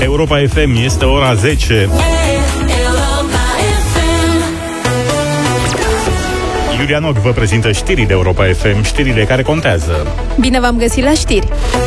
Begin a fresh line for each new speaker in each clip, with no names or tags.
Europa FM, este ora 10. Iulian Oc vă prezintă știrile Europa FM, știrile care contează.
Bine v-am găsit la știri!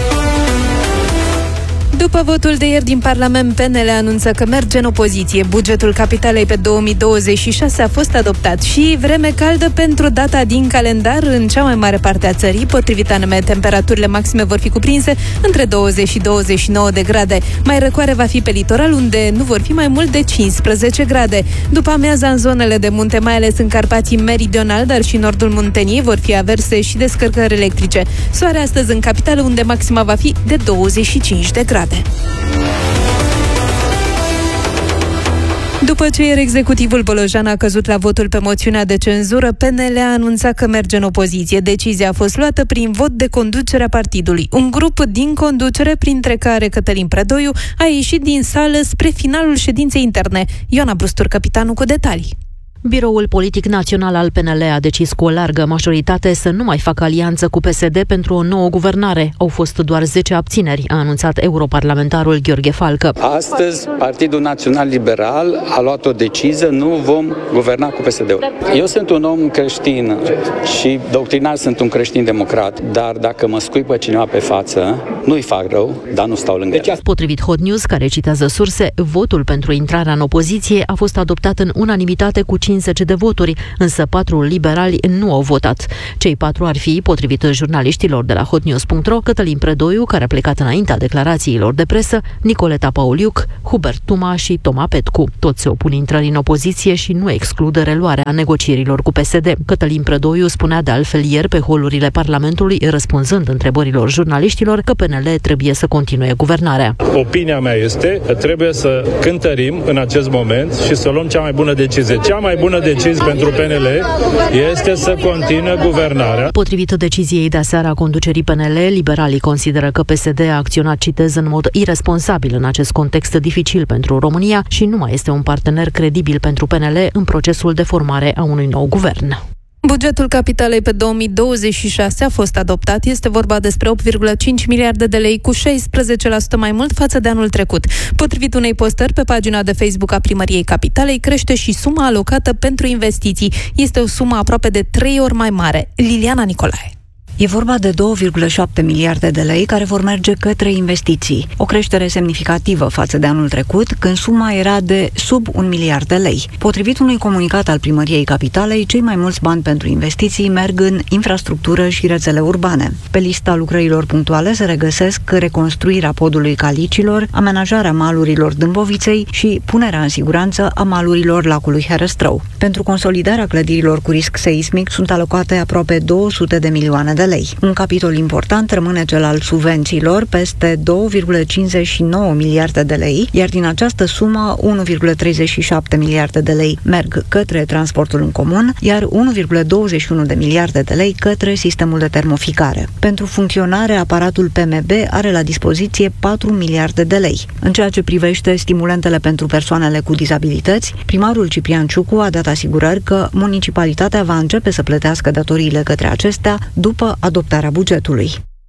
După votul de ieri din Parlament, PNL anunță că merge în opoziție. Bugetul capitalei pe 2026 a fost adoptat și vreme caldă pentru data din calendar în cea mai mare parte a țării. Potrivit ANM, temperaturile maxime vor fi cuprinse între 20 și 29 de grade. Mai răcoare va fi pe litoral, unde nu vor fi mai mult de 15 grade. După amiaza, în zonele de munte, mai ales în Carpații meridional, dar și nordul Munteniei, vor fi averse și descărcări electrice. Soare astăzi în capitală, unde maxima va fi de 25 de grade. După ce ieri executivul bolojan a căzut la votul pe moțiunea de cenzură, PNL a anunțat că merge în opoziție. Decizia a fost luată prin vot de conducere a partidului. Un grup din conducere, printre care Cătălin Predoiu, a ieșit din sală spre finalul ședinței interne. Ioana Brustur, capitanul, cu detalii.
Biroul politic național al PNL a decis cu o largă majoritate să nu mai facă alianță cu PSD pentru o nouă guvernare. Au fost doar 10 abțineri, a anunțat europarlamentarul Gheorghe Falcă.
Astăzi, Partidul Național Liberal a luat o decizie, nu vom guverna cu PSD-ul. Eu sunt un om creștin și doctrinar sunt un creștin democrat, dar dacă mă scuipă cineva pe față, nu-i fac rău, dar nu stau lângă el.
Potrivit Hot News, care citează surse, votul pentru intrarea în opoziție a fost adoptat în unanimitate cu 50 de voturi, însă 4 liberali nu au votat. Cei 4 ar fi, potrivit jurnaliștilor de la hotnews.ro, Cătălin Predoiu, care a plecat înaintea declarațiilor de presă, Nicoleta Pauliuc, Hubert Tuma și Toma Petcu. Toți se opun intrării în opoziție și nu exclud reluarea negocierilor cu PSD. Cătălin Predoiu spunea de altfel ieri pe holurile Parlamentului, răspunzând întrebărilor jurnaliștilor, că PNL trebuie să continue guvernarea.
Opinia mea este că trebuie să cântărim în acest moment și să luăm cea mai bună decizie. Cea mai bună decizie pentru PNL este să continue guvernarea.
Potrivit deciziei de aseară a conducerii PNL, liberalii consideră că PSD a acționat, citez, în mod irresponsabil în acest context dificil pentru România și nu mai este un partener credibil pentru PNL în procesul de formare a unui nou guvern.
Bugetul capitalei pe 2026 a fost adoptat. Este vorba despre 8,5 miliarde de lei, cu 16% mai mult față de anul trecut. Potrivit unei postări pe pagina de Facebook a Primăriei Capitalei, crește și suma alocată pentru investiții. Este o sumă aproape de 3 ori mai mare. Liliana Nicolae.
E vorba de 2,7 miliarde de lei care vor merge către investiții. O creștere semnificativă față de anul trecut, când suma era de sub 1 miliard de lei. Potrivit unui comunicat al Primăriei Capitalei, cei mai mulți bani pentru investiții merg în infrastructură și rețele urbane. Pe lista lucrărilor punctuale se regăsesc reconstruirea podului Calicilor, amenajarea malurilor Dâmboviței și punerea în siguranță a malurilor lacului Herăstrău. Pentru consolidarea clădirilor cu risc seismic sunt alocate aproape 200 de milioane de lei. Un capitol important rămâne cel al subvențiilor, peste 2,59 miliarde de lei, iar din această sumă 1,37 miliarde de lei merg către transportul în comun, iar 1,21 de miliarde de lei către sistemul de termoficare. Pentru funcționare, aparatul PMB are la dispoziție 4 miliarde de lei. În ceea ce privește stimulentele pentru persoanele cu dizabilități, primarul Ciprian Ciucu a dat asigurări că municipalitatea va începe să plătească datoriile către acestea după adoptarea bugetului.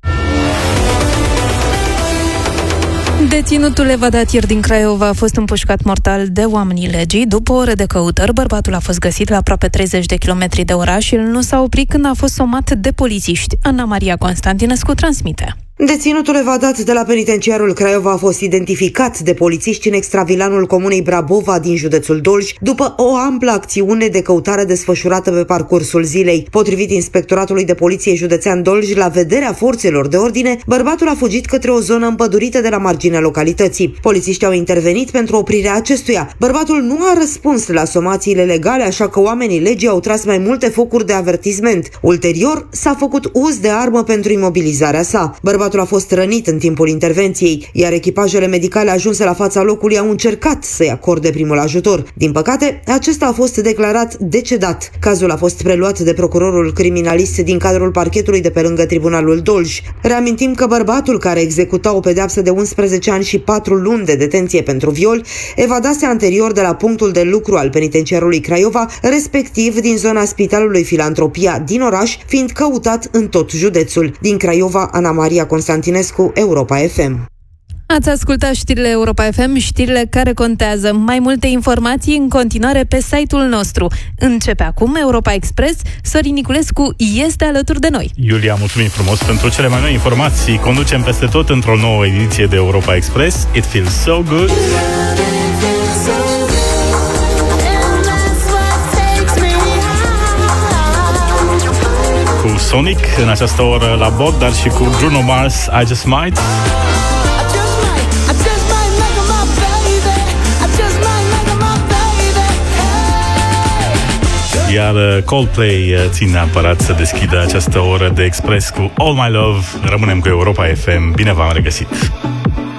Deținutul evadat ieri din Craiova a fost împușcat mortal de oamenii legii. După ore de căutări, bărbatul a fost găsit la aproape 30 de kilometri de oraș și nu s-a oprit când a fost somat de polițiști. Ana Maria Constantinescu transmite.
Deținutul evadat de la penitenciarul Craiova a fost identificat de polițiști în extravilanul comunei Brabova din județul Dolj, după o amplă acțiune de căutare desfășurată pe parcursul zilei. Potrivit Inspectoratului de Poliție Județean Dolj, la vederea forțelor de ordine, bărbatul a fugit către o zonă împădurită de la marginea localității. Polițiștii au intervenit pentru oprirea acestuia. Bărbatul nu a răspuns la somațiile legale, așa că oamenii legii au tras mai multe focuri de avertisment. Ulterior, s-a făcut uz de armă pentru imobilizarea sa. Bărbatul a fost rănit în timpul intervenției, iar echipajele medicale ajunse la fața locului au încercat să-i acorde primul ajutor. Din păcate, acesta a fost declarat decedat. Cazul a fost preluat de procurorul criminalist din cadrul parchetului de pe lângă Tribunalul Dolj. Reamintim că bărbatul care executa o pedeapsă de 11 ani și 4 luni de detenție pentru viol evadase anterior de la punctul de lucru al penitenciarului Craiova, respectiv din zona Spitalului Filantropia din oraș, fiind căutat în tot județul. Din Craiova, Ana Maria Constantinescu, Europa FM.
Ați ascultat știrile Europa FM, știrile care contează. Mai multe informații în continuare pe site-ul nostru. Începe acum Europa Express. Sorin Niculescu este alături de noi.
Iulia, mulțumim frumos pentru cele mai noi informații. Conducem peste tot într-o nouă ediție de Europa Express. It feels so good. Cu Sonic în această oră la bord, dar și cu Bruno Mars, I Just Might. Iar Coldplay țin neapărat să deschidă această oră de Express cu All My Love. Rămânem cu Europa FM. Bine v-am regăsit!